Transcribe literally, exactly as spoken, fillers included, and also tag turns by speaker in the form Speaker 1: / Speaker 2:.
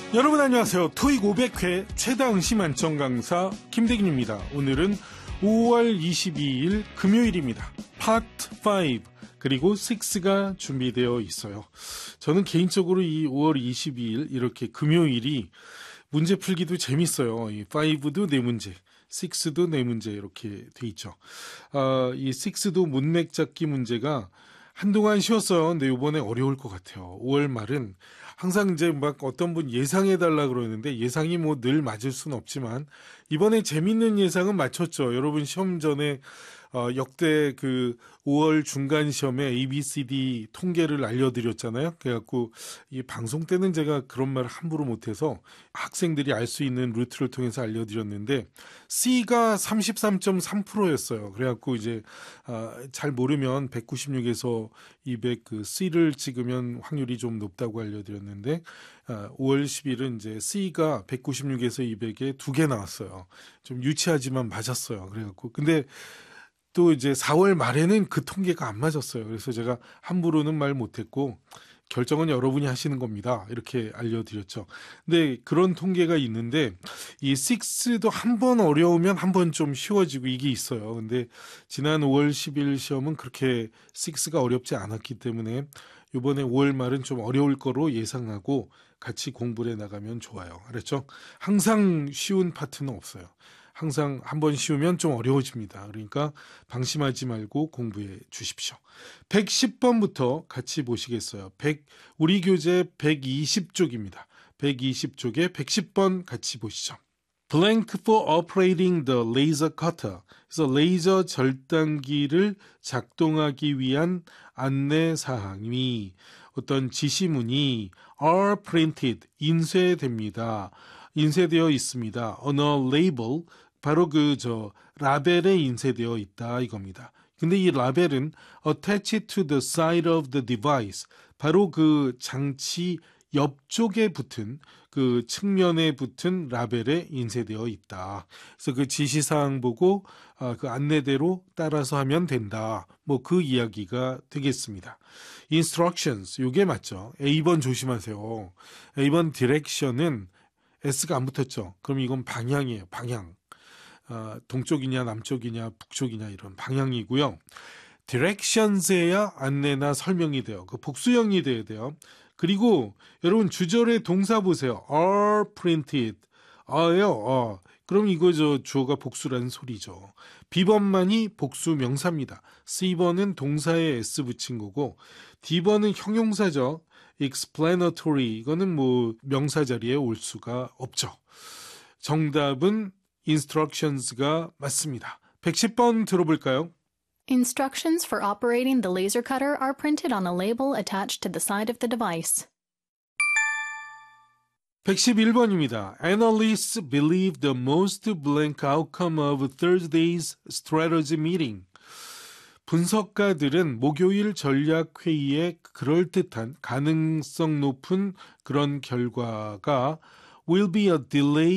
Speaker 1: 여러분 안녕하세요. 토익 오백 회 최다 응시 만점 강사 김대균입니다. 오늘은 오월 이십이일 금요일입니다. 파트 오 그리고 육가 준비되어 있어요. 저는 개인적으로 이 오월 이십이일 이렇게 금요일이 문제 풀기도 재밌어요. 이 오도 네 문제, 육도 네 문제 이렇게 돼 있죠. 아, 이 육도 문맥 잡기 문제가 한동안 쉬웠어요. 근데 이번에 어려울 것 같아요. 오월 말은 항상 이제 막 어떤 분 예상해달라 그러는데 예상이 뭐 늘 맞을 수는 없지만 이번에 재밌는 예상은 맞췄죠. 여러분 시험 전에 어, 역대 그 오월 중간 시험에 에이 비 씨 디 통계를 알려드렸잖아요. 그래갖고 이 방송 때는 제가 그런 말을 함부로 못해서 학생들이 알 수 있는 루트를 통해서 알려드렸는데 C가 삼십삼 점 삼 퍼센트였어요. 그래갖고 이제 아, 잘 모르면 백구십육에서 이백 그 C를 찍으면 확률이 좀 높다고 알려드렸는데 아, 오월 십일은 이제 C가 백구십육에서 이백에 두 개 나왔어요. 좀 유치하지만 맞았어요. 그래갖고 근데 또 이제 사월 말에는 그 통계가 안 맞았어요. 그래서 제가 함부로는 말 못했고 결정은 여러분이 하시는 겁니다. 이렇게 알려드렸죠. 근데 그런 통계가 있는데 이 육도 한 번 어려우면 한 번 좀 쉬워지고 이게 있어요. 근데 지난 오월 십일 시험은 그렇게 육가 어렵지 않았기 때문에 이번에 오월 말은 좀 어려울 거로 예상하고 같이 공부를 해나가면 좋아요. 알았죠? 항상 쉬운 파트는 없어요. 항상 한번 쉬우면 좀 어려워집니다. 그러니까 방심하지 말고 공부해 주십시오. 백십 번부터 같이 보시겠어요. 백, 우리 교재 백이십 쪽입니다. 백이십 쪽에 백십 번 같이 보시죠. Blank for operating the laser cutter. 그래서 레이저 절단기를 작동하기 위한 안내사항이 어떤 지시문이 are printed, 인쇄됩니다. 인쇄되어 있습니다. on a label, 바로 그 저 라벨에 인쇄되어 있다 이겁니다. 근데 이 라벨은 attached to the side of the device, 바로 그 장치 옆쪽에 붙은 그 측면에 붙은 라벨에 인쇄되어 있다. 그래서 그 지시사항 보고 아, 그 안내대로 따라서 하면 된다. 뭐 그 이야기가 되겠습니다. instructions, 이게 맞죠. A번 조심하세요. A번 direction은 S가 안 붙었죠. 그럼 이건 방향이에요. 방향. 어, 동쪽이냐 남쪽이냐 북쪽이냐 이런 방향이고요. directions에야 안내나 설명이 돼요. 그 복수형이 돼야 돼요. 그리고 여러분 주절의 동사 보세요. are printed. 아예요. 어. 그럼 이거 저 주어가 복수라는 소리죠. B번만이 복수 명사입니다. C번은 동사에 S 붙인 거고 D번은 형용사죠. explanatory, 이거는 뭐 명사 자리에 올 수가 없죠. 정답은 instructions가 맞습니다. 백십 번 들어볼까요?
Speaker 2: Instructions for operating the laser cutter are printed on a label attached to the side of the device.
Speaker 1: 백십일 번입니다. Analysts believe the most blank outcome of Thursday's strategy meeting. 분석가들은 목요일 전략회의의 그럴듯한 가능성 높은 그런 결과가 will be a delay